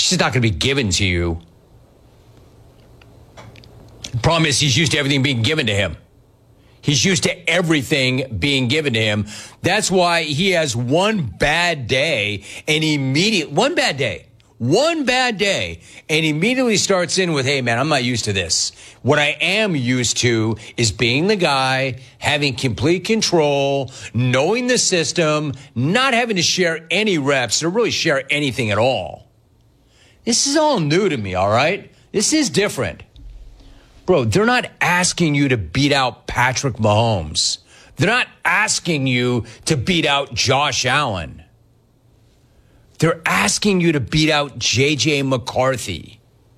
It's just not going to be given to you. The problem is he's used to everything being given to him. He's used to everything being given to him. That's why he has one bad day and one bad day, and immediately starts in with, hey, man, I'm not used to this. What I am used to is being the guy, having complete control, knowing the system, not having to share any reps or really share anything at all. This is all new to me, all right? This is different. Bro, they're not asking you to beat out Patrick Mahomes. They're not asking you to beat out Josh Allen. They're asking you to beat out J.J. McCarthy.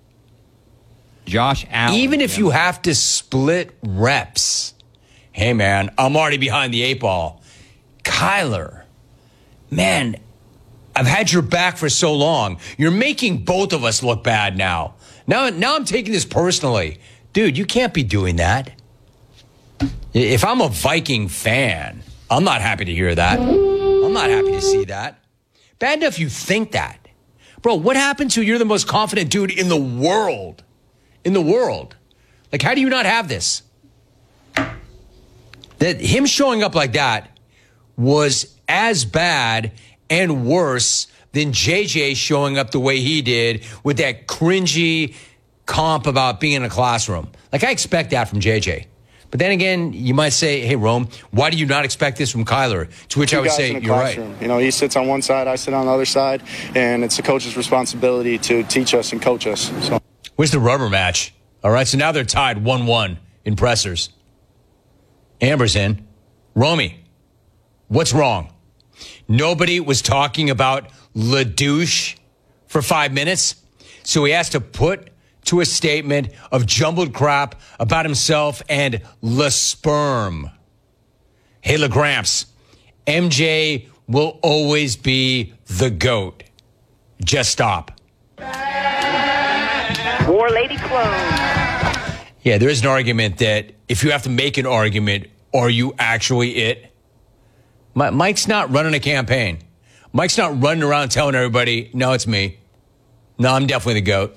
Josh Allen. Even if you have to split reps. Hey, man, I'm already behind the 8 ball. Kyler, man, I've had your back for so long. You're making both of us look bad now. Now I'm taking this personally. Dude, you can't be doing that. If I'm a Viking fan, I'm not happy to hear that. I'm not happy to see that. Bad enough you think that. Bro, what happened to you're the most confident dude in the world? In the world. Like, how do you not have this? That him showing up like that was as bad and worse than JJ showing up the way he did with that cringy comp about being in a classroom. Like, I expect that from JJ. But then again, you might say, hey, Rome, why do you not expect this from Kyler? To which I would say, you're right. You know, he sits on one side, I sit on the other side, and it's the coach's responsibility to teach us and coach us. So, where's the rubber match? All right, so now they're tied 1-1 in pressers. Amber's in. Romy, what's wrong? Nobody was talking about LaDouche for 5 minutes, so he has to put to a statement of jumbled crap about himself and Le Sperm. Hey, LaGramps, MJ will always be the GOAT. Just stop. More lady clones. Yeah, there is an argument that if you have to make an argument, are you actually it? Mike's not running a campaign. Mike's not running around telling everybody, no, it's me. No, I'm definitely the GOAT.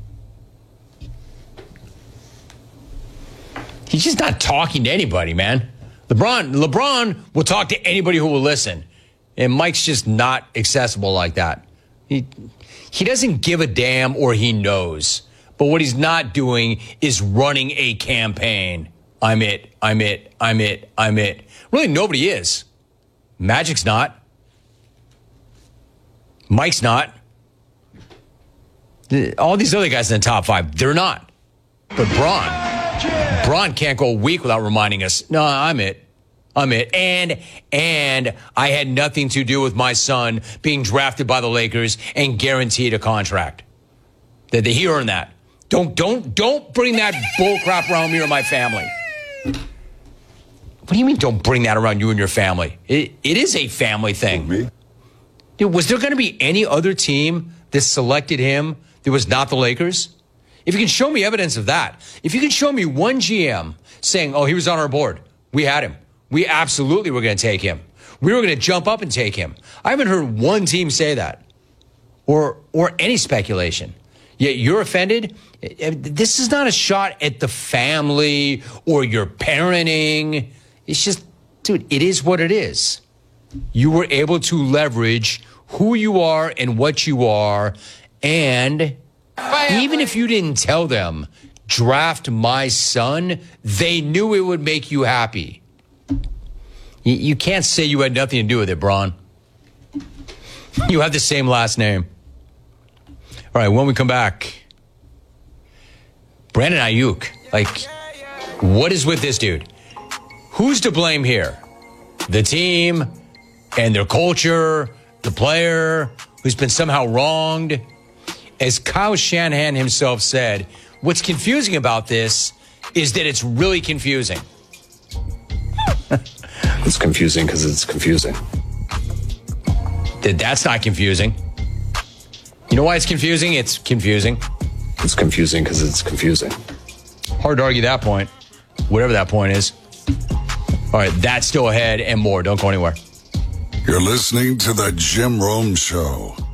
He's just not talking to anybody, man. LeBron will talk to anybody who will listen. And Mike's just not accessible like that. He doesn't give a damn, or he knows. But what he's not doing is running a campaign. I'm it. Really, nobody is. Magic's not. Mike's not. All these other guys in the top 5, they're not. But Bron can't go a week without reminding us, no, I'm it. And I had nothing to do with my son being drafted by the Lakers and guaranteed a contract. That he earned that. Don't bring that bull crap around me or my family. What do you mean don't bring that around you and your family? It is a family thing. Dude, was there going to be any other team that selected him that was not the Lakers? If you can show me evidence of that, if you can show me one GM saying, oh, he was on our board, we had him, we absolutely were going to take him, we were going to jump up and take him. I haven't heard one team say that or any speculation. Yet you're offended. This is not a shot at the family or your parenting. It's just, dude, it is what it is. You were able to leverage who you are and what you are. And even if you didn't tell them, draft my son, they knew it would make you happy. You can't say you had nothing to do with it, Bron. You have the same last name. All right, when we come back, Brandon Ayuk, like, what is with this dude? Who's to blame here? The team and their culture, the player who's been somehow wronged? As Kyle Shanahan himself said, what's confusing about this is that it's really confusing. It's confusing because it's confusing. That's not confusing. You know why it's confusing? It's confusing. It's confusing because it's confusing. Hard to argue that point, whatever that point is. All right, that's still ahead and more. Don't go anywhere. You're listening to The Jim Rome Show.